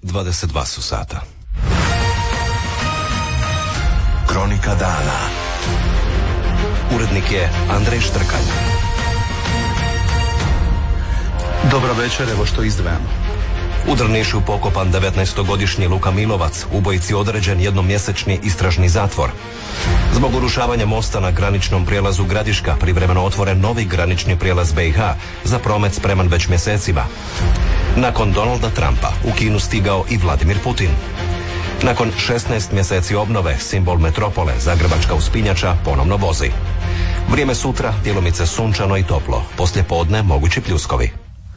22 su sata. Kronika dana. Urednik je Andrej Štrkalj. Dobro večer, evo što izdvajamo. U Drnišu pokopan 19-godišnji Luka Milovac, ubojici određen jednomjesečni istražni zatvor. Zbog urušavanja mosta na graničnom prijelazu Gradiška privremeno otvoren novi granični prijelaz BiH, za promet spreman već mjesecima. Nakon Donalda Trumpa u Kinu stigao i Vladimir Putin. Nakon 16 mjeseci obnove, simbol metropole, zagrebačka uspinjača, ponovno vozi. Vrijeme sutra, djelomice sunčano i toplo, poslijepodne mogući pljuskovi.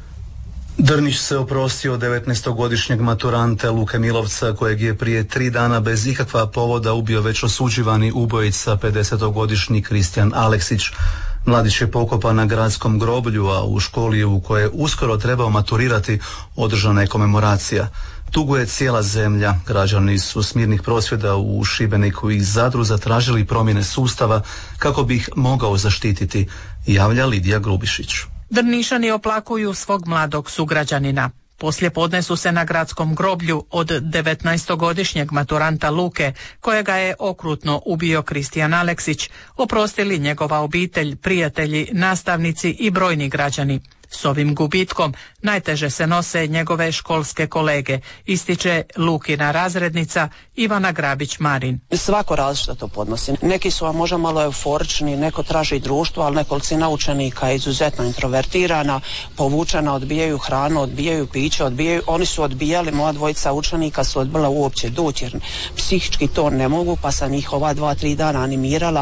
Drniš se oprostio 19-godišnjeg maturanta Luke Milovca, kojeg je prije 3 dana bez ikakva povoda ubio već osuđivani ubojica 50-godišnji Kristijan Aleksić. Mladić je pokopan na gradskom groblju, a u školi u kojoj je uskoro trebao maturirati održana je komemoracija. Tuguje cijela zemlja. Građani su s mirnih prosvjeda u Šibeniku i Zadru zatražili promjene sustava kako bi ih mogao zaštititi, javlja Lidija Grubišić. Drnišani oplakuju svog mladog sugrađanina. Poslijepodne su se na gradskom groblju od 19-godišnjeg maturanta Luke, kojega je okrutno ubio Kristijan Aleksić, oprostili njegova obitelj, prijatelji, nastavnici i brojni građani. S ovim gubitkom najteže se nose njegove školske kolege, ističe Lukina razrednica Ivana Grabić-Marin. Svako različito to podnosi. Neki su vam možda malo euforični, neko traži društvo, ali nekolicina učenika je izuzetno introvertirana, povučena, odbijaju hranu, odbijaju piće, oni su odbijali, moja dvojica učenika su odbila uopće doći jer psihički to ne mogu, pa sam ih ova 2-3 dana animirala,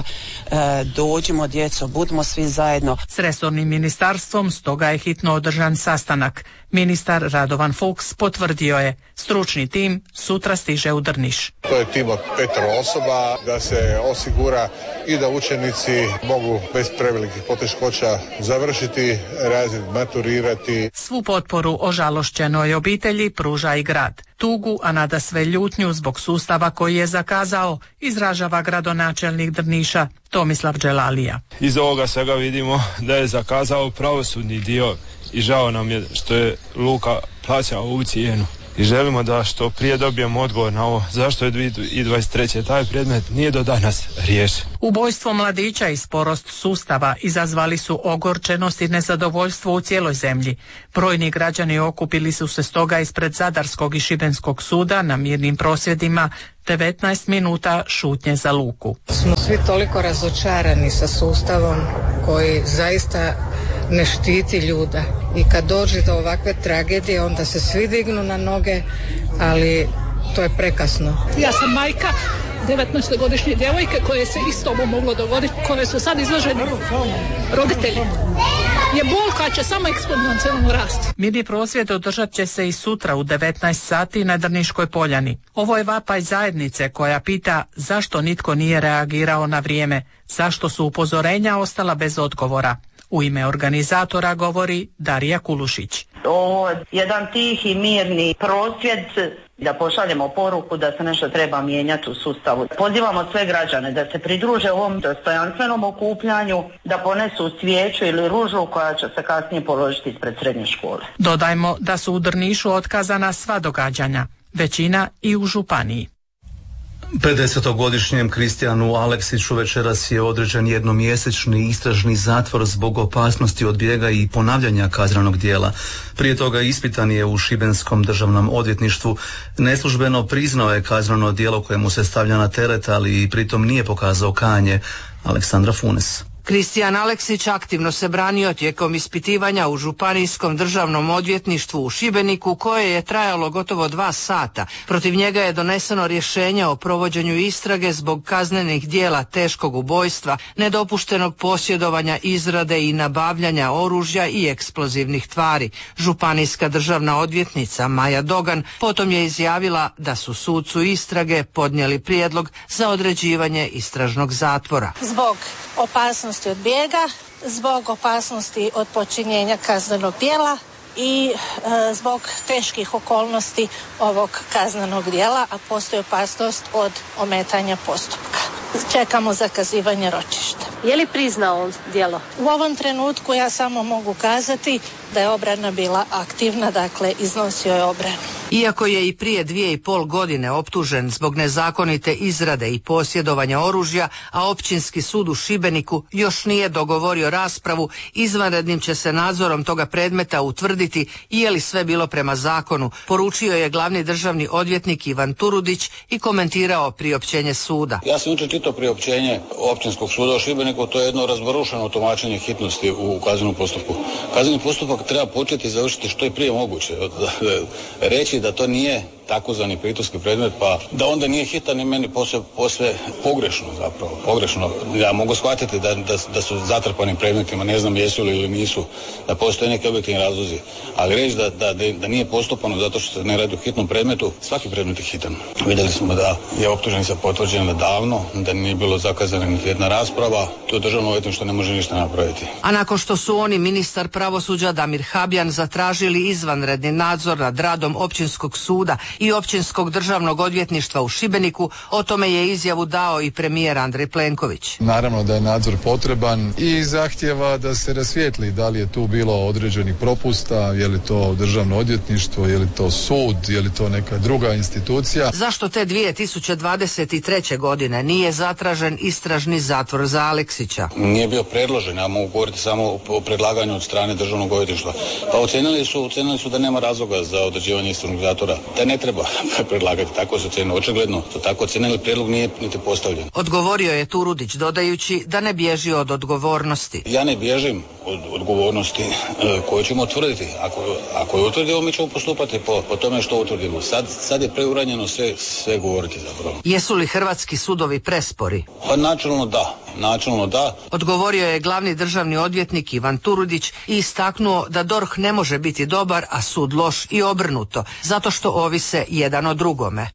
dođimo djeco, budimo svi zajedno. S resornim ministarstvom stoga je hitno održan sastanak. Ministar Radovan Fuchs potvrdio je, stručni tim sutra stiže u Drniš. To je tim od 5 osoba da se osigura i da učenici mogu bez prevelikih poteškoća završiti razred, maturirati. Svu potporu ožalošćenoj obitelji pruža i grad. Tugu, a nada sve ljutnju zbog sustava koji je zakazao, izražava gradonačelnik Drniša Tomislav Dželalija. Iz ovoga svega vidimo da je zakazao pravosudni dio i žao nam je što je Luka plaćao ovu cijenu. I želimo da što prije dobijemo odgovor na ovo zašto je 2023. taj predmet nije do danas riješen. Ubojstvo mladića i sporost sustava izazvali su ogorčenost i nezadovoljstvo u cijeloj zemlji. Brojni građani okupili su se stoga ispred Zadarskog i Šibenskog suda na mirnim prosvjedima, 19 minuta šutnje za Luku. Smo svi toliko razočarani sa sustavom koji zaista ne štiti ljude i kad dođe do ovakve tragedije onda se svi dignu na noge, ali to je prekasno. Ja sam majka 19-godišnje djevojke koje se isto ovo moglo dogoditi, koje su sad izloženi roditelji. Je bol koja će samo eksponencijalno rasti. Mirni prosvjed održat će se i sutra u 19 sati na Drniškoj poljani. Ovo je vapaj zajednice koja pita zašto nitko nije reagirao na vrijeme, zašto su upozorenja ostala bez odgovora. U ime organizatora govori Darija Kulušić. Ovo je jedan tihi, mirni prosvjed da pošaljemo poruku da se nešto treba mijenjati u sustavu. Pozivamo sve građane da se pridruže ovom dostojanstvenom okupljanju, da ponesu svijeću ili ružu koja će se kasnije položiti ispred srednje škole. Dodajmo da su u Drnišu otkazana sva događanja, većina i u županiji. 50-godišnjem Kristijanu Aleksiću večeras je određen jednomjesečni istražni zatvor zbog opasnosti od bijega i ponavljanja kaznenog djela. Prije toga ispitan je u Šibenskom državnom odvjetništvu. Neslužbeno priznao je kazneno djelo koje mu se stavlja na teret, ali pritom nije pokazao kajanje. Aleksandra Funes. Kristijan Aleksić aktivno se branio tijekom ispitivanja u Županijskom državnom odvjetništvu u Šibeniku, koje je trajalo gotovo 2 sata. Protiv njega je doneseno rješenje o provođenju istrage zbog kaznenih djela teškog ubojstva, nedopuštenog posjedovanja, izrade i nabavljanja oružja i eksplozivnih tvari. Županijska državna odvjetnica Maja Dogan potom je izjavila da su sucu istrage podnijeli prijedlog za određivanje istražnog zatvora. Zbog opasnosti od bijega, zbog opasnosti od počinjenja kaznenog djela i zbog teških okolnosti ovog kaznenog djela, a postoji opasnost od ometanja postupka. Čekamo zakazivanje ročišta. Je li priznao djelo? U ovom trenutku ja samo mogu kazati da je obrana bila aktivna, dakle iznosio je obranu. Iako je i prije 2,5 godine optužen zbog nezakonite izrade i posjedovanja oružja, a Općinski sud u Šibeniku još nije dogovorio raspravu, izvanrednim će se nadzorom toga predmeta utvrditi je li sve bilo prema zakonu, poručio je glavni državni odvjetnik Ivan Turudić i komentirao priopćenje suda. Ja sam jučer čitao priopćenje Općinskog suda u Šibeniku, to je jedno razbarušeno tumačenje hitnosti u kaznenom postupku. Kazneni postupak treba početi i završiti što je prije moguće. Reći da to nije takozvani priturski predmet, pa da onda nije hitan i meni posve pogrešno zapravo. Pogrešno. Ja mogu shvatiti da su zatrpani predmetima, ne znam jesu li ili nisu, da postoje neki objektivni razlozi. Ali reći da nije postupano zato što se ne radi o hitnom predmetu, svaki predmet je hitan. Vidjeli smo da je optuženica potvrđena davno, da nije bilo zakazana niti jedna rasprava, to državno odvjetništvo ne može ništa napraviti. A nakon što su oni, ministar pravosuđa Damir Habjan, zatražili izvanredni nadzor nad radom Općinskog suda i Općinskog državnog odvjetništva u Šibeniku, o tome je izjavu dao i premijer Andrej Plenković. Naravno da je nadzor potreban i zahtjeva da se rasvijetli da li je tu bilo određenih propusta, je li to državno odvjetništvo, je li to sud, je li to neka druga institucija. Zašto te 2023. godine nije zatražen istražni zatvor za Aleksića? Nije bio predložen, ja mogu govoriti samo o predlaganju od strane državnog odvjetništva. Pa ocenili su da nema razloga za određivanje istražnog zatvora, da ne treba predlagati, tako su ocenili, očigledno su tako ocenili, prijedlog nije niti postavljen. Odgovorio je Turudić dodajući da ne bježi od odgovornosti. Ja ne bježim od odgovornosti koju ćemo utvrditi. Ako je utvrdimo, mi ćemo postupati po tome što utvrdimo. Sad je preuranjeno sve govoriti zapravo. Jesu li hrvatski sudovi prespori? Pa načelno da. Odgovorio je glavni državni odvjetnik Ivan Turudić i istaknuo da DORH ne može biti dobar, a sud loš i obrnuto, zato što ovise jedan o drugome.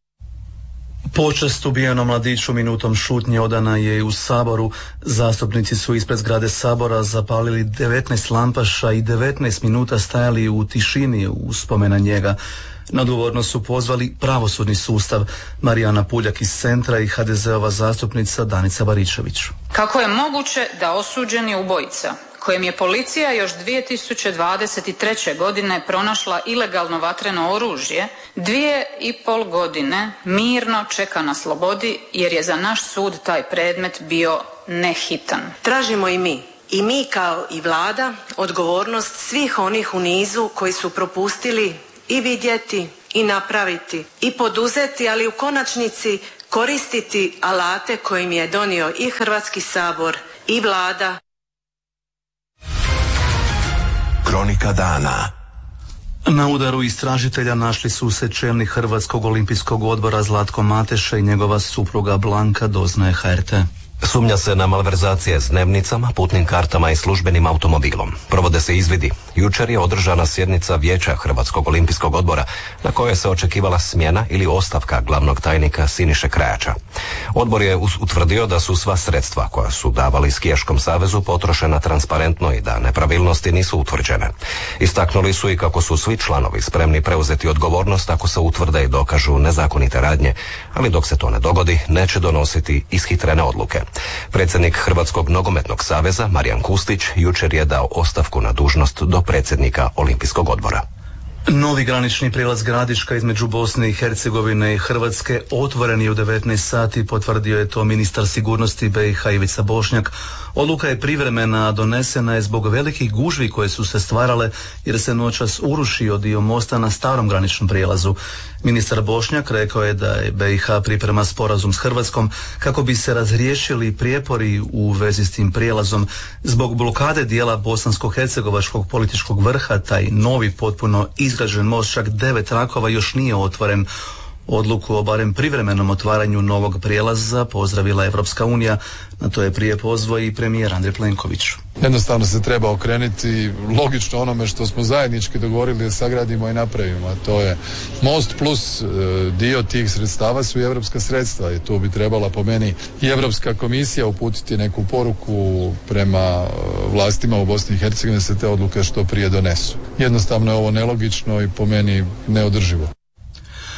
Počast ubijenom mladiću minutom šutnje odana je i u Saboru. Zastupnici su ispred zgrade Sabora zapalili 19 lampaša i 19 minuta stajali u tišini u spomen na njega. Na odgovornost su pozvali pravosudni sustav. Marijana Puljak iz Centra i HDZ-ova zastupnica Danica Baričević. Kako je moguće da osuđeni ubojica, kojem je policija još 2023. godine pronašla ilegalno vatreno oružje, 2,5 godine mirno čeka na slobodi jer je za naš sud taj predmet bio nehitan. Tražimo i mi kao i Vlada odgovornost svih onih u nizu koji su propustili i vidjeti i napraviti i poduzeti, ali u konačnici koristiti alate kojim je donio i Hrvatski sabor i Vlada. Kronika dana. Na udaru istražitelja našli su se čelnik Hrvatskog olimpijskog odbora Zlatko Mateša i njegova supruga Blanka, doznaje HRT. Sumnja se na malverzacije s dnevnicama, putnim kartama i službenim automobilom. Provode se izvidi. Jučer je održana sjednica Vijeća Hrvatskog olimpijskog odbora na kojoj se očekivala smjena ili ostavka glavnog tajnika Siniše Krajača. Odbor je utvrdio da su sva sredstva koja su davali Skijaškom savezu potrošena transparentno i da nepravilnosti nisu utvrđene. Istaknuli su i kako su svi članovi spremni preuzeti odgovornost ako se utvrde i dokažu nezakonite radnje, ali dok se to ne dogodi neće donositi ishitrene odluke. Predsjednik Hrvatskog nogometnog saveza Marijan Kustić jučer je dao ostavku na dužnost do predsjednika Olimpijskog odbora. Novi granični prijelaz Gradiška između Bosne i Hercegovine i Hrvatske otvoren je u 19 sati, potvrdio je to ministar sigurnosti BiH Ivica Bošnjak. Odluka je privremena, a donesena je zbog velikih gužvi koje su se stvarale jer se noćas urušio dio mosta na starom graničnom prijelazu. Ministar Bošnjak rekao je da je BiH priprema sporazum s Hrvatskom kako bi se razriješili prijepori u vezi s tim prijelazom. Zbog blokade dijela bosansko-hercegovačkog političkog vrha taj novi potpuno izgrađen most, čak 9 trakova, još nije otvoren. Odluku o barem privremenom otvaranju novog prijelaza pozdravila Evropska unija, na to je prije pozvao i premijer Andrej Plenković. Jednostavno se treba okrenuti logično onome što smo zajednički dogovorili da sagradimo i napravimo, a to je most plus dio tih sredstava su i evropska sredstva i tu bi trebala po meni i Europska komisija uputiti neku poruku prema vlastima u Bosni i Hercegovini da se te odluke što prije donesu. Jednostavno je ovo nelogično i po meni neodrživo.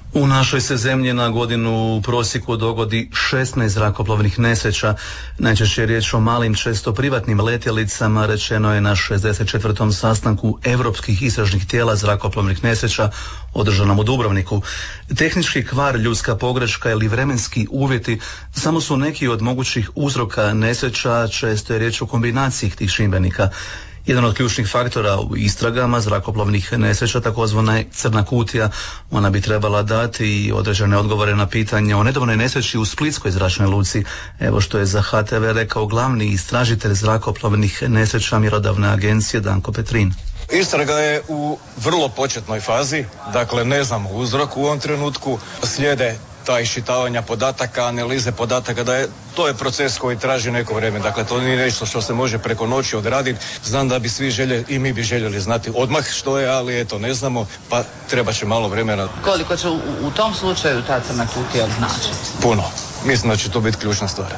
U našoj se zemlji na godinu u prosjeku dogodi 16 zrakoplovnih nesreća. Najčešće je riječ o malim, često privatnim letjelicama, rečeno je na 64. sastanku Europskih istražnih tijela zrakoplovnih nesreća održanom u Dubrovniku. Tehnički kvar, ljudska pogreška ili vremenski uvjeti samo su neki od mogućih uzroka nesreća, često je riječ o kombinaciji tih čimbenika. Jedan od ključnih faktora u istragama zrakoplovnih nesreća takozvana je crna kutija. Ona bi trebala dati i određene odgovore na pitanje o nedavnoj nesreći u Splitskoj zračnoj luci. Evo što je za HTV rekao glavni istražitelj zrakoplovnih nesreća mjerodavne agencije Danko Petrin. Istraga je u vrlo početnoj fazi, dakle ne znamo uzrok u ovom trenutku, slijede ta iščitavanja podataka, analize podataka, to je proces koji traži neko vrijeme, dakle to nije nešto što se može preko noći odraditi. Znam da bi svi željeli i mi bi željeli znati odmah što je, ali eto ne znamo, pa treba će malo vremena. Koliko će u tom slučaju ta crna kutija značiti? Puno, mislim da će to biti ključna stvar.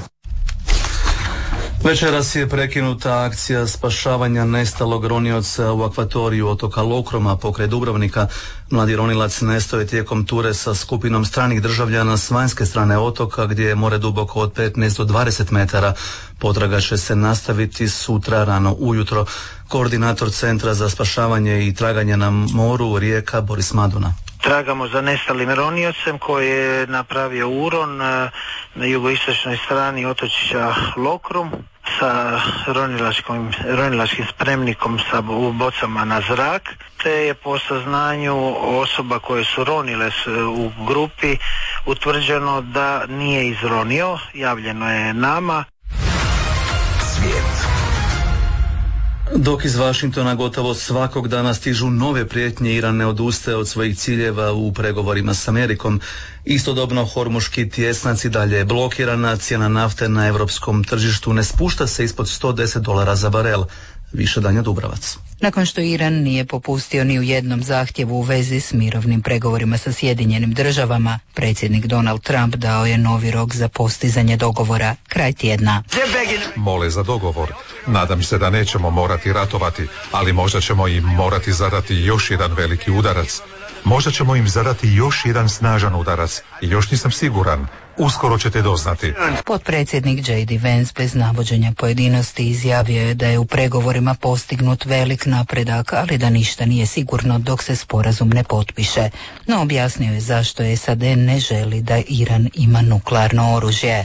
Večeras je prekinuta akcija spašavanja nestalog ronioca u akvatoriju otoka Lokroma pokraj Dubrovnika. Mladi ronilac nestao je tijekom ture sa skupinom stranih državljana s vanjske strane otoka gdje je more duboko od 15 do 20 metara. Potraga će se nastaviti sutra rano ujutro. Koordinator Centra za spašavanje i traganje na moru Rijeka Boris Maduna. Tragamo za nestalim roniocem koji je napravio uron na jugoistočnoj strani otočića Lokrum sa ronilačkim spremnikom sa bocama na zrak, te je po saznanju osoba koje su ronile u grupi utvrđeno da nije izronio, javljeno je nama. Svijet. Dok iz Vašingtona gotovo svakog dana stižu nove prijetnje, Iran ne odustaje od svojih ciljeva u pregovorima s Amerikom. Istodobno Hormuški tjesnac i dalje je blokirana, cijena nafte na europskom tržištu ne spušta se ispod $110 za barel. Više Danja Dubravac. Nakon što Iran nije popustio ni u jednom zahtjevu u vezi s mirovnim pregovorima sa Sjedinjenim državama, predsjednik Donald Trump dao je novi rok za postizanje dogovora, kraj tjedna. Mole za dogovor. Nadam se da nećemo morati ratovati, ali možda ćemo im morati zadati još jedan veliki udarac. Možda ćemo im zadati još jedan snažan udarac i još nisam siguran. Uskoro ćete doznati. Potpredsjednik J.D. Vance bez navođenja pojedinosti izjavio je da je u pregovorima postignut velik napredak, ali da ništa nije sigurno dok se sporazum ne potpiše. No objasnio je zašto SAD ne želi da Iran ima nuklearno oružje.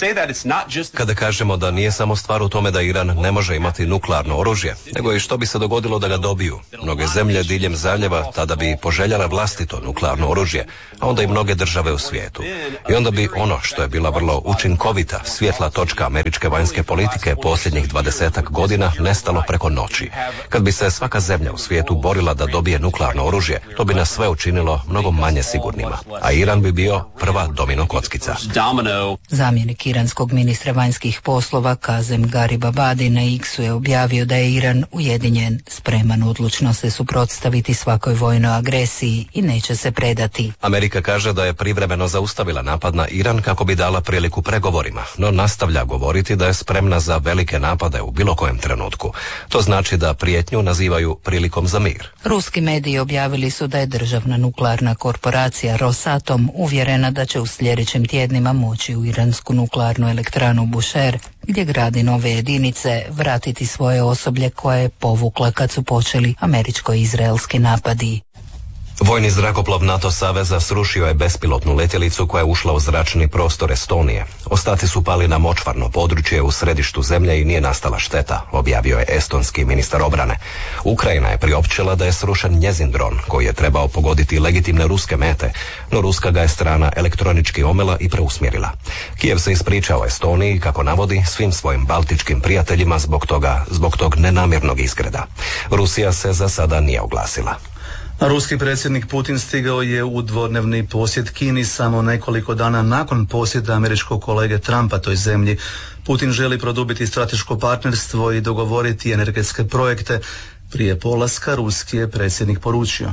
Kada kažemo da nije samo stvar u tome da Iran ne može imati nuklearno oružje, nego i što bi se dogodilo da ga dobiju. Mnoge zemlje diljem zaljeva tada bi poželjale vlastito nuklearno oružje, a onda i mnoge države u svijetu. I onda bi ono što je bila vrlo učinkovita svjetla točka američke vanjske politike posljednjih 20 godina nestalo preko noći. Kad bi se svaka zemlja u svijetu borila da dobije nuklearno oružje, to bi nas sve učinilo mnogo manje sigurnima, a Iran bi bio prva domino kockica. Zamjenik iranskog ministra vanjskih poslova Kazem Garibabadi na X-u je objavio da je Iran ujedinjen, spreman odlučno se suprotstaviti svakoj vojnoj agresiji i neće se predati. Amerika kaže da je privremeno zaustavila napad na Iran kako bi dala priliku pregovorima, no nastavlja govoriti da je spremna za velike napade u bilo kojem trenutku. To znači da prijetnju nazivaju prilikom za mir. Ruski mediji objavili su da je državna nuklearna korporacija Rosatom uvjerena da će u sljedećim tjednima moći u iransku nuklearnu elektranu Bushehr, gdje gradi nove jedinice, vratiti svoje osoblje koje je povukla kad su počeli američko-izraelski napadi. Vojni zrakoplov NATO saveza srušio je bespilotnu letjelicu koja je ušla u zračni prostor Estonije. Ostaci su pali na močvarno područje u središtu zemlje i nije nastala šteta, objavio je estonski ministar obrane. Ukrajina je priopćila da je srušen njezin dron koji je trebao pogoditi legitimne ruske mete, no ruska ga je strana elektronički omela i preusmjerila. Kijev se ispričao Estoniji, kako navodi, svim svojim baltičkim prijateljima zbog tog nenamjernog izgreda. Rusija se za sada nije oglasila. Ruski predsjednik Putin stigao je u dvodnevni posjet Kini samo nekoliko dana nakon posjeta američkog kolege Trumpa toj zemlji. Putin želi produbiti strateško partnerstvo i dogovoriti energetske projekte. Prije polaska ruski je predsjednik poručio: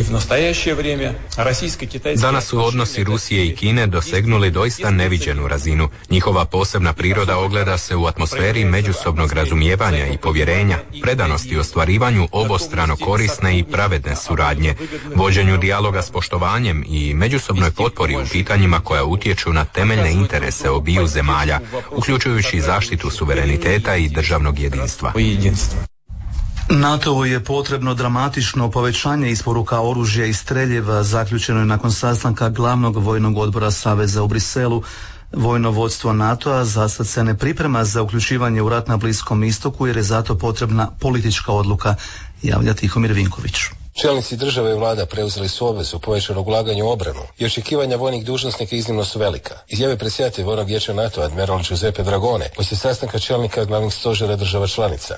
Danas su odnosi Rusije i Kine dosegnuli doista neviđenu razinu. Njihova posebna priroda ogleda se u atmosferi međusobnog razumijevanja i povjerenja, predanosti ostvarivanju obostrano korisne i pravedne suradnje, vođenju dijaloga s poštovanjem i međusobnoj potpori u pitanjima koja utječu na temeljne interese obiju zemalja, uključujući zaštitu suvereniteta i državnog jedinstva. NATO-u je potrebno dramatično povećanje isporuka oružja i streljeva, zaključeno je nakon sastanka glavnog vojnog odbora Saveza u Briselu. Vojno vodstvo NATO-a zasad se ne priprema za uključivanje u rat na Bliskom istoku jer je zato potrebna politička odluka, javlja Tihomir Vinković. Čelnici države i vlada preuzeli su obvezu povećanog ulaganja u obranu i očekivanja vojnih dužnosnika iznimno su velika. Izjave predsjedatelj Vojnog vijeća NATO admiral Giuseppe Dragone poslije sastanka čelnika glavnih stožera država članica.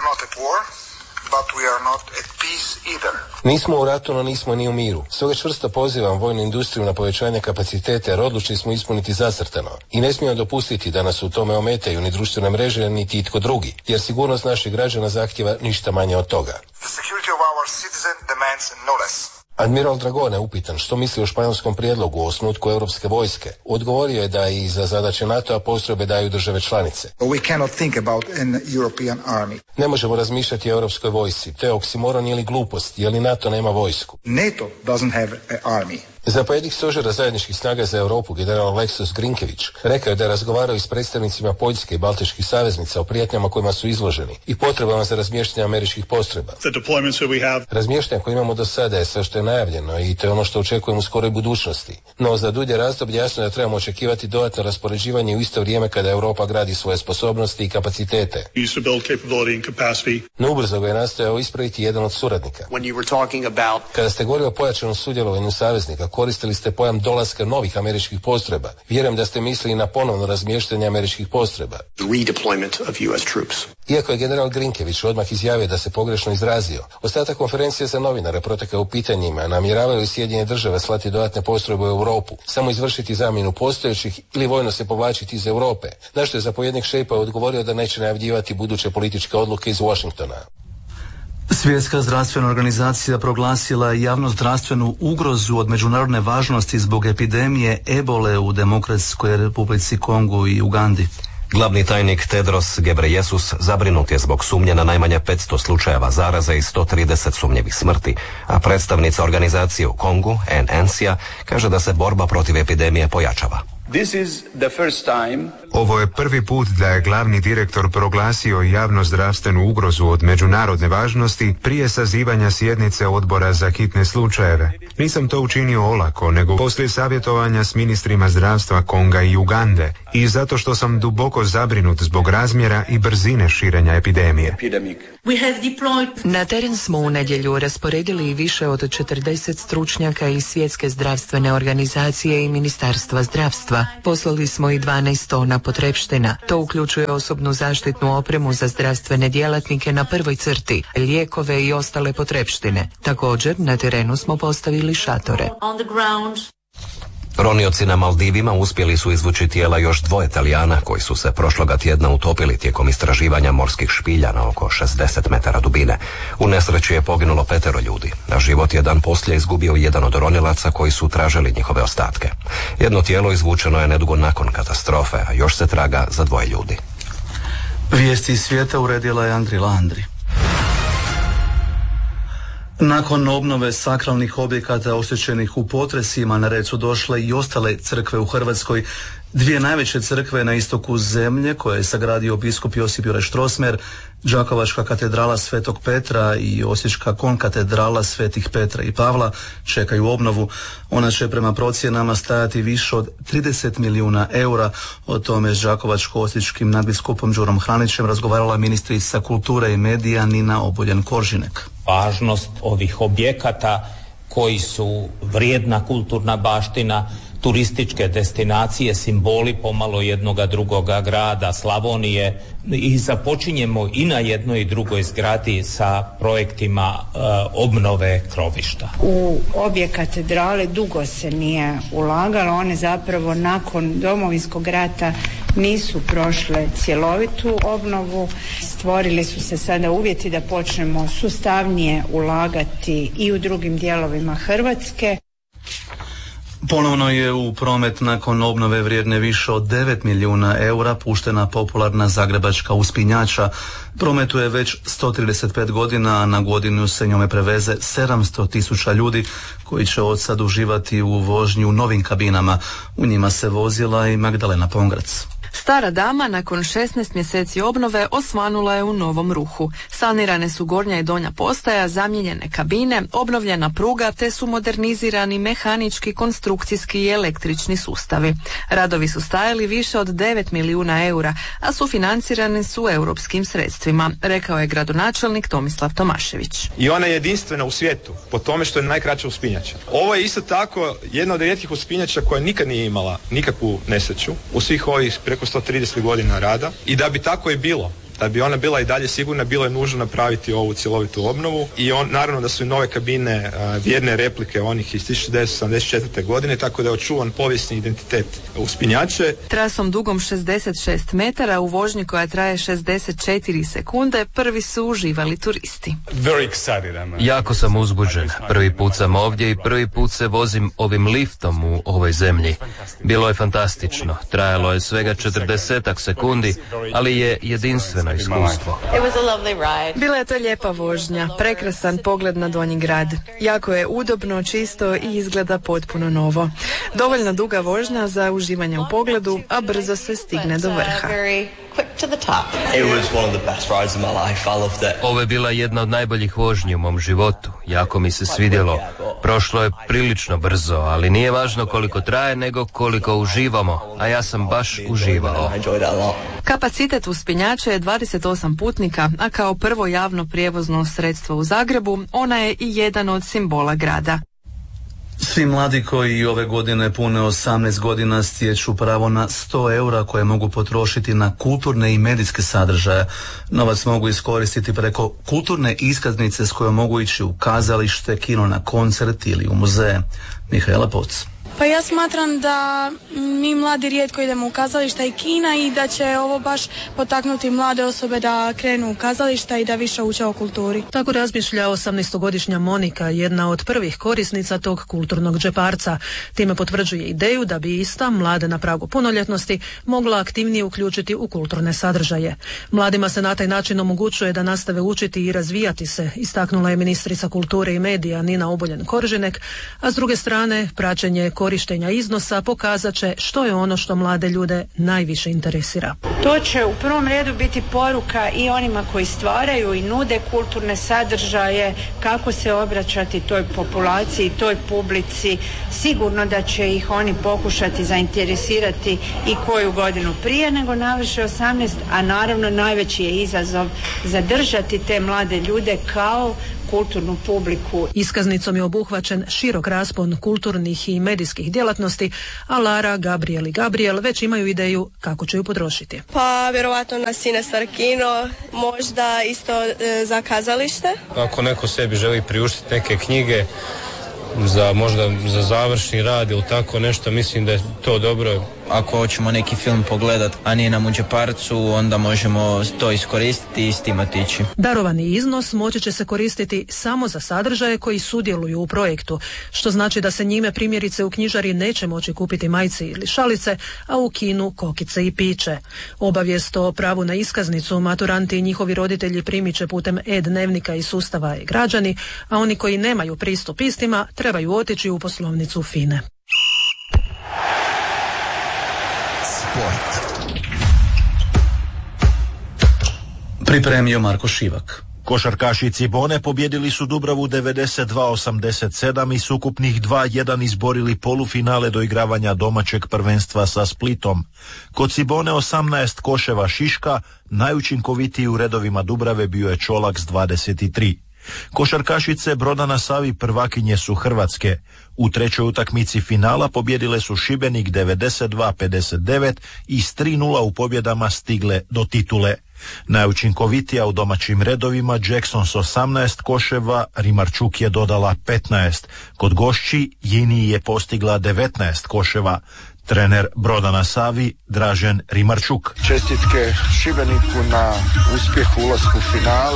Nismo u ratu, no nismo ni u miru. Stoga čvrsto pozivam vojnu industriju na povećanje kapaciteta jer odlučni smo ispuniti zacrtano. I ne smijemo dopustiti da nas u tome ometaju ni društvene mreže, niti itko drugi, jer sigurnost naših građana zahtjeva ništa manje od toga. Admiral Dragone upitan što misli o španjolskom prijedlogu o osnutku europske vojske, odgovorio je da i za zadaće NATO-a postrojbe daju države članice. Ne možemo razmišljati o europskoj vojsci, to je oksimoron ili glupost, jer li NATO nema vojsku. NATO doesn't have an army. Zapovjednik stožera zajedničkih snaga za Europu, general Aleksis Grinkević, rekao je da je razgovarao i s predstavnicima Poljske i Baltičkih saveznica o prijetnjama kojima su izloženi i potrebama za razmještanje američkih postrojba. Razmještanje koje imamo do sada je sve što je najavljeno i to je ono što očekujemo u skoroj budućnosti. No za dulje razdoblje jasno je da trebamo očekivati dodatno raspoređivanje u isto vrijeme kada Europa gradi svoje sposobnosti i kapacitete. No ubrzo ga je nastojao ispraviti jedan od suradnika. Kada ste govorili o pojačanom sudjelovanju saveznika, koristili ste pojam dolaska novih američkih postrojba. Vjerujem da ste mislili na ponovno razmještanje američkih postrojba. Iako je general Grinkević odmah izjavio da se pogrešno izrazio, ostatak konferencije za novinare protekao u pitanjima namjeravaju li Sjedinjene države slati dodatne postrojbe u Europu, samo izvršiti zamjenu postojećih ili vojno se povlačiti iz Europe, na što je zapovjednik Šejpa odgovorio da neće najavljivati buduće političke odluke iz Washingtona. Svjetska zdravstvena organizacija proglasila javnozdravstvenu ugrozu od međunarodne važnosti zbog epidemije ebole u Demokratskoj Republici Kongu i Ugandi. Glavni tajnik Tedros Ghebreyesus zabrinut je zbog sumnje na najmanje 500 slučajeva zaraze i 130 sumnjivih smrti, a predstavnica organizacije u Kongu, NNC-a, kaže da se borba protiv epidemije pojačava. Ovo je prvi put da je glavni direktor proglasio javnozdravstvenu ugrozu od međunarodne važnosti prije sazivanja sjednice odbora za hitne slučajeve. Nisam to učinio olako, nego poslije savjetovanja s ministrima zdravstva Konga i Ugande i zato što sam duboko zabrinut zbog razmjera i brzine širenja epidemije. Na teren smo u nedjelju rasporedili više od 40 stručnjaka iz Svjetske zdravstvene organizacije i Ministarstva zdravstva. Poslali smo i 12 tona potrepština. To uključuje osobnu zaštitnu opremu za zdravstvene djelatnike na prvoj crti, lijekove i ostale potrepštine. Također, na terenu smo postavili šatore. Ronioci na Maldivima uspjeli su izvući tijela još 2 Talijana koji su se prošloga tjedna utopili tijekom istraživanja morskih špilja na oko 60 metara dubine. U nesreći je poginulo 5 ljudi, a život je dan poslije izgubio jedan od ronilaca koji su tražili njihove ostatke. Jedno tijelo izvučeno je nedugo nakon katastrofe, a još se traga za 2 ljudi. Vijesti iz svijeta uredila je Andri Landri. Nakon obnove sakralnih objekata oštećenih u potresima na red su došle i ostale crkve u Hrvatskoj. 2 najveće crkve na istoku zemlje koje je sagradio biskup Josip Juraj Strossmayer, Đakovačka katedrala Svetog Petra i Osječka konkatedrala Svetih Petra i Pavla, čekaju obnovu. Ona će prema procjenama stajati više od 30 milijuna eura. O tome s Đakovačko-osječkim nadbiskupom Đurom Hranićem razgovarala ministrica kulture i medija Nina Obuljen-Koržinek. Važnost ovih objekata koji su vrijedna kulturna baština, turističke destinacije, simboli pomalo jednoga drugoga grada, Slavonije, i započinjemo i na jednoj i drugoj zgradi sa projektima obnove krovišta. U obje katedrale dugo se nije ulagalo, one zapravo nakon Domovinskog rata nisu prošle cjelovitu obnovu. Stvorili su se sada uvjeti da počnemo sustavnije ulagati i u drugim dijelovima Hrvatske. Ponovno je u promet nakon obnove vrijedne više od 9 milijuna eura puštena popularna zagrebačka uspinjača. Prometuje već 135 godina, a na godinu se njome preveze 700.000 ljudi koji će od sad uživati u vožnji u novim kabinama. U njima se vozila i Magdalena Pongrac. Stara dama nakon 16 mjeseci obnove osvanula je u novom ruhu. Sanirane su gornja i donja postaja, zamijenjene kabine, obnovljena pruga te su modernizirani mehanički, konstrukcijski i električni sustavi. Radovi su stajali više od 9 milijuna eura, a sufinancirani su europskim sredstvima, rekao je gradonačelnik Tomislav Tomašević. I ona je jedinstvena u svijetu po tome što je najkraća uspinjača. Ovo je isto tako jedna od rijetkih uspinjača koja nikad nije imala nikakvu nesreću u svih ovih preko 130 godina rada i da bi tako i bilo. Da bi ona bila i dalje sigurna, bilo je nužno napraviti ovu cjelovitu obnovu i naravno da su i nove kabine vjerne replike onih iz 1974. godine, tako da je očuvan povijesni identitet uspinjače. Trasom dugom 66 metara u vožnji koja traje 64 sekunde prvi su uživali turisti. Jako sam uzbuđen. Prvi put sam ovdje i prvi put se vozim ovim liftom u ovoj zemlji. Bilo je fantastično. Trajalo je svega 40 sekundi, ali je jedinstveno iskustvo. Bila je to lijepa vožnja, prekrasan pogled na Donji grad. Jako je udobno, čisto i izgleda potpuno novo. Dovoljno duga vožnja za uživanje u pogledu, a brzo se stigne do vrha. Ovo je bila jedna od najboljih vožnji u mom životu. Jako mi se svidjelo. Prošlo je prilično brzo, ali nije važno koliko traje, nego koliko uživamo. A ja sam baš uživao. Kapacitet uspinjača je 28 putnika, a kao prvo javno prijevozno sredstvo u Zagrebu, ona je i jedan od simbola grada. Svi mladi koji ove godine pune 18 godina stječu pravo na 100 eura koje mogu potrošiti na kulturne i medijske sadržaje. Novac mogu iskoristiti preko kulturne iskaznice s kojom mogu ići u kazalište, kino, na koncert ili u muzeje. Mihajla Poc. Pa ja smatram da mi mladi rijetko idemo u kazališta i kina i da će ovo baš potaknuti mlade osobe da krenu u kazališta i da više uče o kulturi. Tako razmišlja 18-godišnja Monika, jedna od prvih korisnica tog kulturnog džeparca. Time potvrđuje ideju da bi ista, mlade na pragu punoljetnosti, mogla aktivnije uključiti u kulturne sadržaje. Mladima se na taj način omogućuje da nastave učiti i razvijati se, istaknula je ministrica kulture i medija Nina Obuljen-Koržinek, a s druge strane praćenje korištenja iznosa pokazat će što je ono što mlade ljude najviše interesira. To će u prvom redu biti poruka i onima koji stvaraju i nude kulturne sadržaje, kako se obraćati toj populaciji, toj publici. Sigurno da će ih oni pokušati zainteresirati i koju godinu prije nego navrše 18, a naravno najveći je izazov zadržati te mlade ljude kao kulturnu publiku. Iskaznicom je obuhvaćen širok raspon kulturnih i medijskih djelatnosti, a Lara, Gabriel i Gabriel već imaju ideju kako će ju potrošiti. Pa vjerovatno na Cinestar kino, možda isto za kazalište. Ako neko sebi želi priuštiti neke knjige možda za završni rad ili tako nešto, mislim da je to dobro. Ako hoćemo neki film pogledat, a nije nam u džeparcu, onda možemo to iskoristiti i s tim otići. Darovani iznos moći će se koristiti samo za sadržaje koji sudjeluju u projektu, što znači da se njime primjerice u knjižari neće moći kupiti majice ili šalice, a u kinu kokice i piće. Obavijest o pravu na iskaznicu maturanti i njihovi roditelji primit će putem e-dnevnika i sustava e-građani, a oni koji nemaju pristup istima trebaju otići u poslovnicu FINE. Pripremio Marko Šivak. Košarkaši Cibone pobjedili su Dubravu 92-87 i s ukupnih 2-1 izborili polufinale doigravanja domaćeg prvenstva sa Splitom. Kod Cibone 18 koševa Šiška, najučinkovitiji u redovima Dubrave bio je Čolak s 23. Košarkašice Broda na Savi prvakinje su Hrvatske. U trećoj utakmici finala pobjedile su Šibenik 92-59 i s 3-0 u pobjedama stigle do titule. Najučinkovitija u domaćim redovima Jackson s 18 koševa, Rimarčuk je dodala 15. Kod gošći Jini je postigla 19 koševa. Trener Broda na Savi Dražen Rimarčuk. Čestitke Šibeniku na uspjehu ulasku u finale.